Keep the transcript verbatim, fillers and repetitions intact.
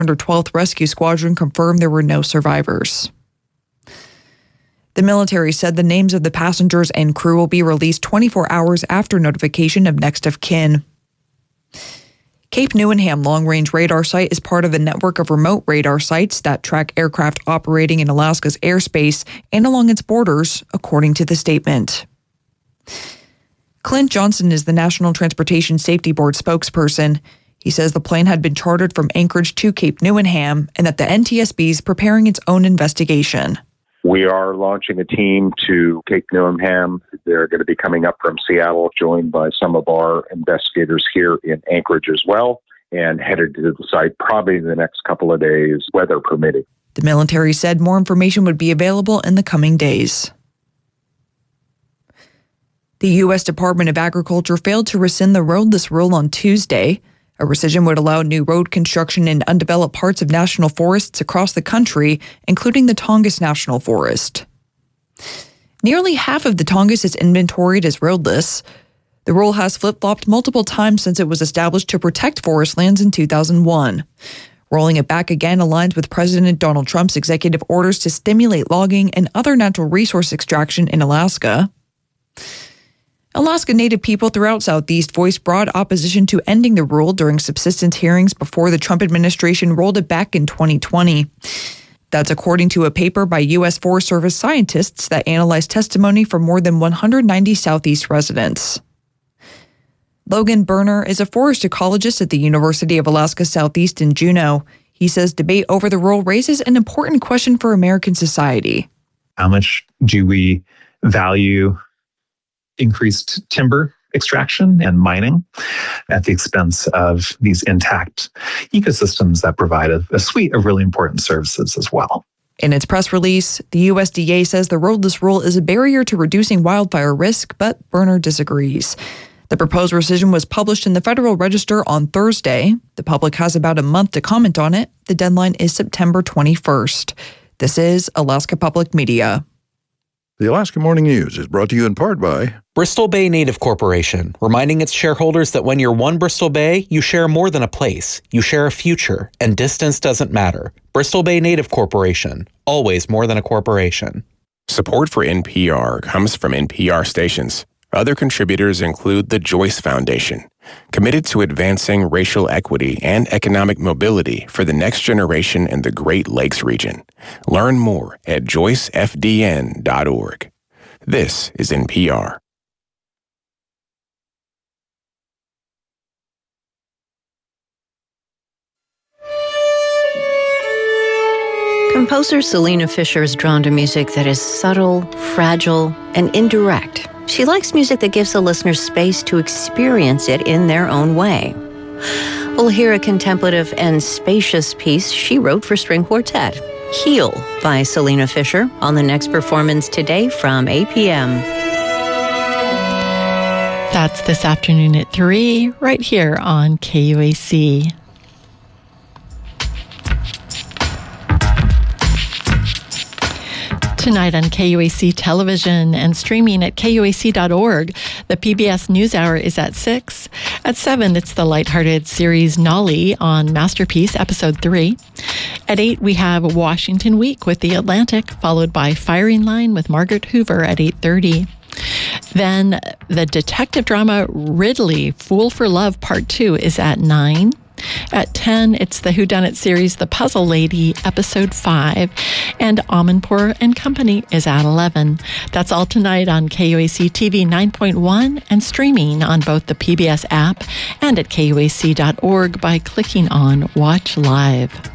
twelfth Rescue Squadron confirmed there were no survivors. The military said the names of the passengers and crew will be released twenty-four hours after notification of next of kin. Cape Newinham Long-Range Radar Site is part of a network of remote radar sites that track aircraft operating in Alaska's airspace and along its borders, according to the statement. Clint Johnson is the National Transportation Safety Board spokesperson. He says the plane had been chartered from Anchorage to Cape Newinham and that the N T S B is preparing its own investigation. We are launching a team to Cape Newinham. They're going to be coming up from Seattle, joined by some of our investigators here in Anchorage as well, and headed to the site probably in the next couple of days, weather permitting. The military said more information would be available in the coming days. The U S Department of Agriculture failed to rescind the roadless rule on Tuesday. A rescission would allow new road construction in undeveloped parts of national forests across the country, including the Tongass National Forest. Nearly half of the Tongass is inventoried as roadless. The rule has flip-flopped multiple times since it was established to protect forest lands in two thousand one. Rolling it back again aligns with President Donald Trump's executive orders to stimulate logging and other natural resource extraction in Alaska. Alaska Native people throughout Southeast voiced broad opposition to ending the rule during subsistence hearings before the Trump administration rolled it back in twenty twenty. That's according to a paper by U S Forest Service scientists that analyzed testimony from more than one hundred ninety Southeast residents. Logan Berner is a forest ecologist at the University of Alaska Southeast in Juneau. He says debate over the rule raises an important question for American society. How much do we value increased timber extraction and mining at the expense of these intact ecosystems that provide a, a suite of really important services as well? In its press release, the U S D A says the roadless rule is a barrier to reducing wildfire risk, but Berner disagrees. The proposed rescission was published in the Federal Register on Thursday. The public has about a month to comment on it. The deadline is September twenty-first. This is Alaska Public Media. The Alaska Morning News is brought to you in part by Bristol Bay Native Corporation, reminding its shareholders that when you're one Bristol Bay, you share more than a place. You share a future, and distance doesn't matter. Bristol Bay Native Corporation, always more than a corporation. Support for N P R comes from N P R stations. Other contributors include the Joyce Foundation, committed to advancing racial equity and economic mobility for the next generation in the Great Lakes region. Learn more at joyce f d n dot org. This is N P R. Composer Selena Fisher is drawn to music that is subtle, fragile, and indirect. She likes music that gives the listener space to experience it in their own way. We'll hear a contemplative and spacious piece she wrote for string quartet, Heal by Selena Fisher, on the next performance today from eight p.m. That's this afternoon at three, right here on K U A C. Tonight on K U A C Television and streaming at K U A C dot org, the P B S NewsHour is at six. At seven, it's the lighthearted series Nolly on Masterpiece, Episode three. At eight, we have Washington Week with The Atlantic, followed by Firing Line with Margaret Hoover at eight thirty. Then the detective drama Ridley, Fool for Love Part two is at nine. At ten, it's the Whodunit series The Puzzle Lady, Episode five, and Amanpour and Company is at eleven. That's all tonight on K U A C T V nine point one and streaming on both the P B S app and at K U A C dot org by clicking on Watch Live.